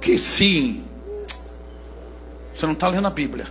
que sim. Você não está lendo a Bíblia.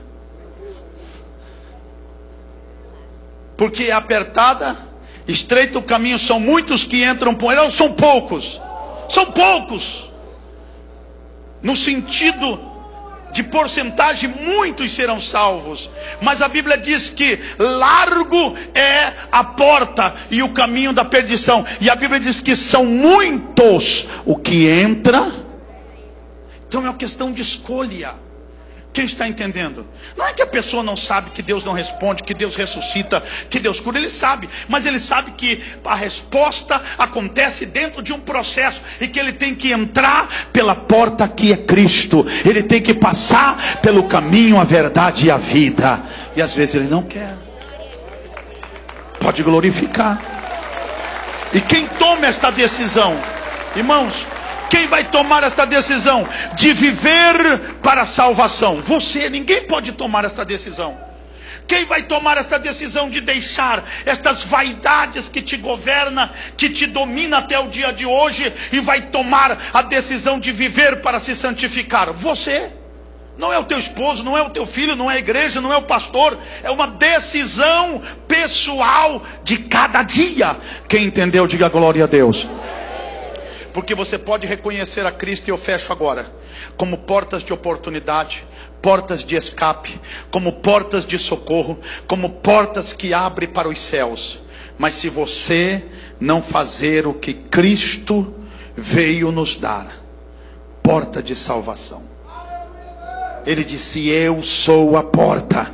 Porque é apertada, estreito o caminho, são muitos que entram por ela, são poucos. São poucos. No sentido de porcentagem, muitos serão salvos. Mas a Bíblia diz que largo é a porta e o caminho da perdição. E a Bíblia diz que são muitos o que entra. Então é uma questão de escolha. Quem está entendendo? Não é que a pessoa não sabe que Deus não responde, que Deus ressuscita, que Deus cura. Ele sabe, mas ele sabe que a resposta acontece dentro de um processo, e que ele tem que entrar pela porta que é Cristo. Ele tem que passar pelo caminho, a verdade e a vida. E às vezes ele não quer. Pode glorificar. E quem toma esta decisão, irmãos? Quem vai tomar esta decisão de viver para a salvação? Você. Ninguém pode tomar esta decisão. Quem vai tomar esta decisão de deixar estas vaidades que te governam, que te domina até o dia de hoje, e vai tomar a decisão de viver para se santificar? Você. Não é o teu esposo, não é o teu filho, não é a igreja, não é o pastor. É uma decisão pessoal de cada dia. Quem entendeu, diga glória a Deus. Porque você pode reconhecer a Cristo, e eu fecho agora, como portas de oportunidade, portas de escape, como portas de socorro, como portas que abrem para os céus. Mas se você não fazer o que Cristo veio nos dar, porta de salvação. Ele disse: eu sou a porta.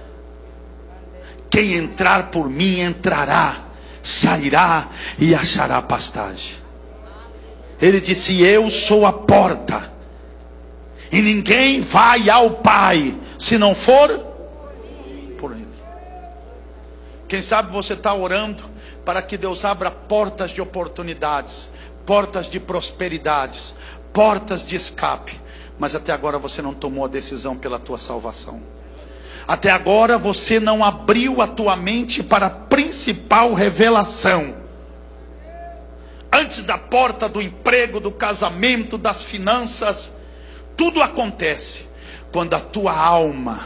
Quem entrar por mim entrará, sairá e achará pastagem. Ele disse: eu sou a porta, e ninguém vai ao Pai se não for por Ele. Quem sabe você está orando para que Deus abra portas de oportunidades, portas de prosperidades, portas de escape, mas até agora você não tomou a decisão pela tua salvação. Até agora você não abriu a tua mente para a principal revelação. Antes da porta do emprego, do casamento, das finanças, tudo acontece quando a tua alma,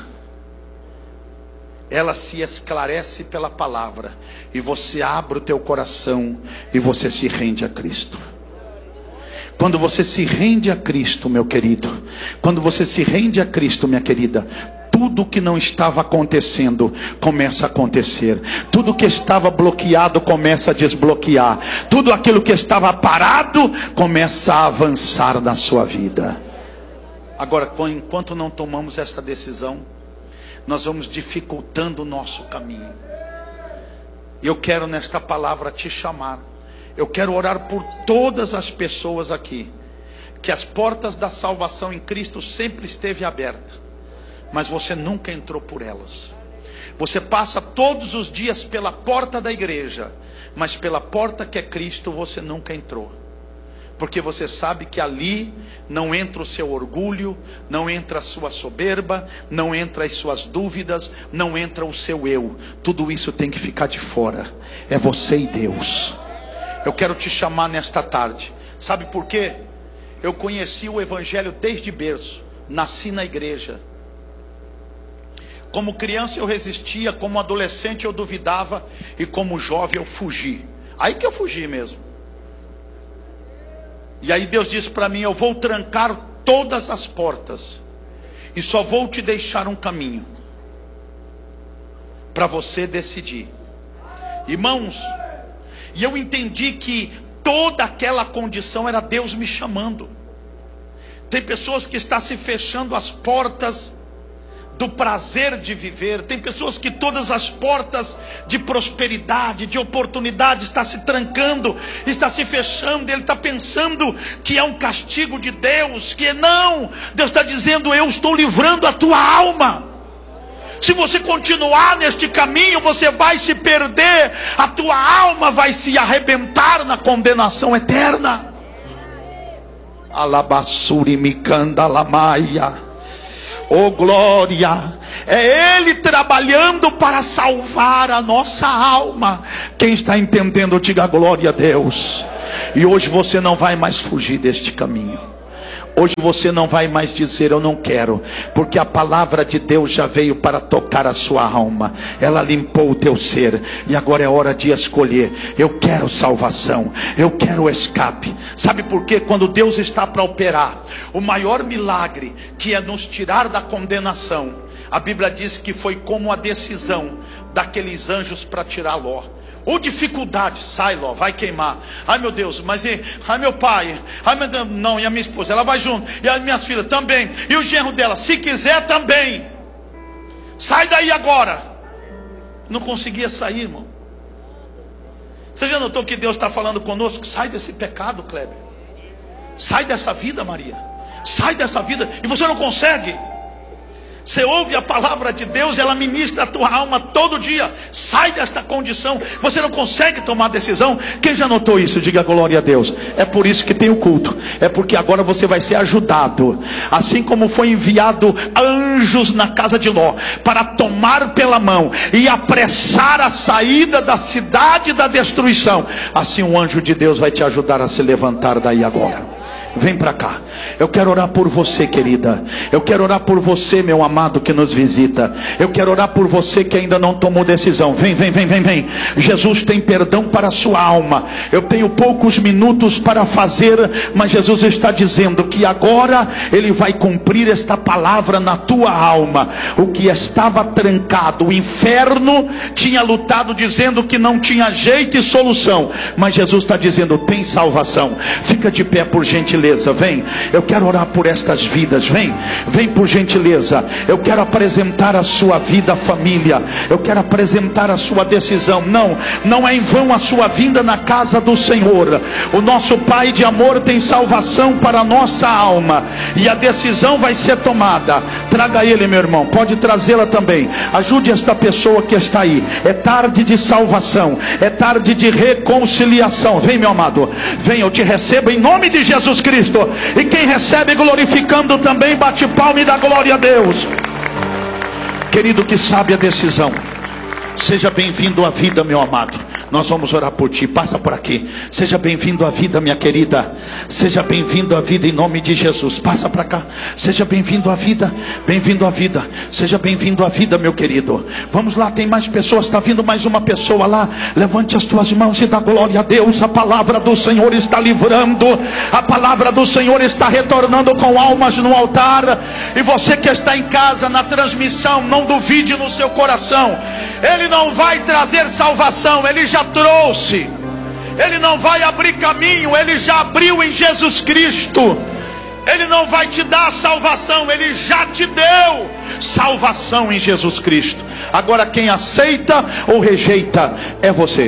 ela se esclarece pela palavra, e você abre o teu coração e você se rende a Cristo. Quando você se rende a Cristo, meu querido, quando você se rende a Cristo, minha querida, tudo que não estava acontecendo começa a acontecer. Tudo que estava bloqueado começa a desbloquear. Tudo aquilo que estava parado começa a avançar na sua vida. Agora, enquanto não tomamos esta decisão, nós vamos dificultando o nosso caminho. Eu quero nesta palavra te chamar. Eu quero orar por todas as pessoas aqui, que as portas da salvação em Cristo sempre esteve aberta, mas você nunca entrou por elas. Você passa todos os dias pela porta da igreja, mas pela porta que é Cristo você nunca entrou. Porque você sabe que ali não entra o seu orgulho, não entra a sua soberba, não entra as suas dúvidas, não entra o seu eu. Tudo isso tem que ficar de fora. É você e Deus. Eu quero te chamar nesta tarde. Sabe por quê? Eu conheci o Evangelho desde berço. Nasci na igreja. Como criança eu resistia, como adolescente eu duvidava, e como jovem eu fugi. Aí que eu fugi mesmo. E aí Deus disse para mim: eu vou trancar todas as portas, e só vou te deixar um caminho, para você decidir. Irmãos, e eu entendi que toda aquela condição era Deus me chamando. Tem pessoas que estão se fechando as portas do prazer de viver. Tem pessoas que todas as portas de prosperidade, de oportunidade, está se trancando, está se fechando. Ele está pensando que é um castigo de Deus, que não. Deus está dizendo: eu estou livrando a tua alma. Se você continuar neste caminho, você vai se perder. A tua alma vai se arrebentar na condenação eterna. Alabassuri mikanda lamaia. Oh glória, é Ele trabalhando para salvar a nossa alma. Quem está entendendo, diga glória a Deus. E hoje você não vai mais fugir deste caminho. Hoje você não vai mais dizer eu não quero, porque a palavra de Deus já veio para tocar a sua alma. Ela limpou o teu ser, e agora é hora de escolher. Eu quero salvação, eu quero escape. Sabe por quê? Quando Deus está para operar o maior milagre, que é nos tirar da condenação, a Bíblia diz que foi como a decisão daqueles anjos para tirar Ló. Ou dificuldade, sai Ló, vai queimar. Ai meu Deus, mas ai meu pai, ai meu Deus, não, e a minha esposa, ela vai junto, e as minhas filhas também, e o genro dela, se quiser também, sai daí agora. Não conseguia sair, irmão. Você já notou que Deus está falando conosco? Sai desse pecado, Kleber, sai dessa vida, Maria, sai dessa vida, e você não consegue. Você ouve a palavra de Deus, ela ministra a tua alma todo dia. Sai desta condição, você não consegue tomar decisão. Quem já notou isso? Diga glória a Deus. É por isso que tem o culto, é porque agora você vai ser ajudado. Assim como foi enviado anjos na casa de Ló, para tomar pela mão e apressar a saída da cidade da destruição, assim um anjo de Deus vai te ajudar a se levantar daí agora. Vem para cá. Eu quero orar por você, querida. Eu quero orar por você, meu amado, que nos visita. Eu quero orar por você que ainda não tomou decisão. Vem, vem, vem, vem, vem. Jesus tem perdão para a sua alma. Eu tenho poucos minutos para fazer, mas Jesus está dizendo que agora Ele vai cumprir esta palavra na tua alma. O que estava trancado, o inferno tinha lutado dizendo que não tinha jeito e solução, mas Jesus está dizendo, tem salvação. Fica de pé por gentileza. Vem, eu quero orar por estas vidas. Vem, vem por gentileza. Eu quero apresentar a sua vida, família. Eu quero apresentar a sua decisão. Não é em vão a sua vinda na casa do Senhor. O nosso Pai de amor tem salvação para a nossa alma, e a decisão vai ser tomada. Traga ele, meu irmão, pode trazê-la também. Ajude esta pessoa que está aí. É tarde de salvação, é tarde de reconciliação. Vem, meu amado, vem, eu te recebo em nome de Jesus Cristo. E quem recebe glorificando também, bate palma e dá glória a Deus. Querido que sabe a decisão, seja bem-vindo à vida, meu amado. Nós vamos orar por ti, passa por aqui. Seja bem-vindo à vida, minha querida. Seja bem-vindo à vida em nome de Jesus. Passa para cá. Seja bem-vindo à vida. Bem-vindo à vida. Seja bem-vindo à vida, meu querido. Vamos lá, tem mais pessoas. Está vindo mais uma pessoa lá. Levante as tuas mãos e dá glória a Deus. A palavra do Senhor está livrando. A palavra do Senhor está retornando com almas no altar. E você que está em casa na transmissão, não duvide no seu coração. Ele não vai trazer salvação, Ele já trouxe. Ele não vai abrir caminho, Ele já abriu em Jesus Cristo. Ele não vai te dar salvação, Ele já te deu salvação em Jesus Cristo. Agora quem aceita ou rejeita é você.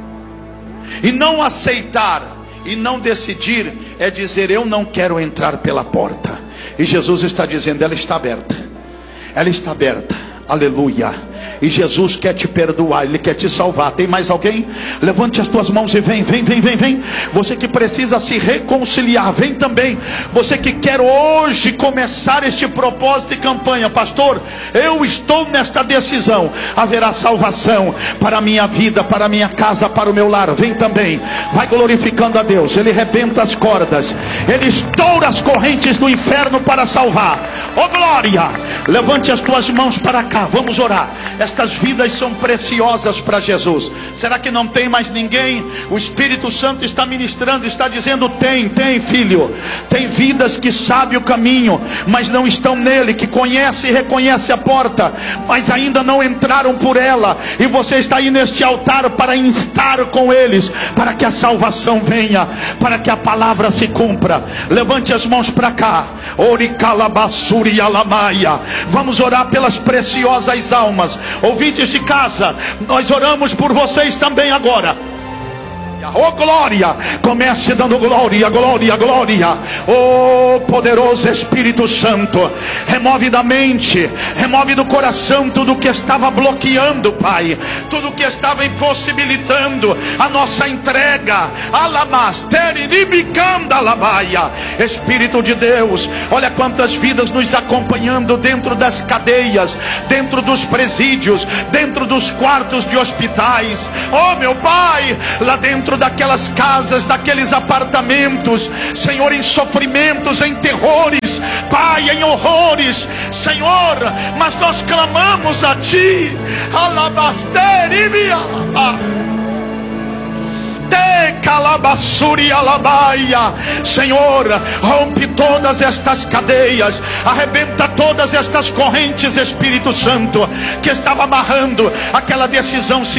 E não aceitar e não decidir é dizer eu não quero entrar pela porta. E Jesus está dizendo, ela está aberta. Ela está aberta. Aleluia. E Jesus quer te perdoar, Ele quer te salvar. Tem mais alguém? Levante as tuas mãos e vem, vem, vem, vem, vem. Você que precisa se reconciliar, vem também. Você que quer hoje começar este propósito e campanha. Pastor, eu estou nesta decisão. Haverá salvação para a minha vida, para a minha casa, para o meu lar. Vem também. Vai glorificando a Deus. Ele rebenta as cordas, Ele estoura as correntes do inferno para salvar. Oh glória! Levante as tuas mãos para cá, vamos orar. Estas vidas são preciosas para Jesus. Será que não tem mais ninguém? O Espírito Santo está ministrando, está dizendo, tem filho. Tem vidas que sabem o caminho, mas não estão nele, que conhece e reconhece a porta, mas ainda não entraram por ela. E você está aí neste altar para instar com eles, para que a salvação venha, para que a palavra se cumpra. Levante as mãos para cá. Oricalabassuri alamaia. Vamos orar pelas preciosas almas. Ouvintes de casa, nós oramos por vocês também agora. Oh glória, comece dando glória, glória, glória. Oh poderoso Espírito Santo, remove da mente, remove do coração tudo que estava bloqueando, Pai, tudo que estava impossibilitando a nossa entrega. Espírito de Deus, olha quantas vidas nos acompanhando dentro das cadeias, dentro dos presídios, dentro dos quartos de hospitais. Oh meu Pai, lá dentro daquelas casas, daqueles apartamentos, Senhor, em sofrimentos, em terrores, Pai, em horrores, Senhor, mas nós clamamos a Ti, Senhor, rompe todas estas cadeias, arrebenta todas estas correntes, Espírito Santo, que estava amarrando aquela decisão